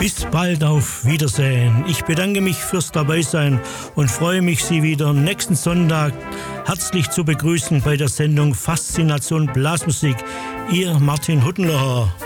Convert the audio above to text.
Bis bald, auf Wiedersehen. Ich bedanke mich fürs Dabeisein und freue mich, Sie wieder nächsten Sonntag herzlich zu begrüßen bei der Sendung Faszination Blasmusik. Ihr Martin Huttenloher.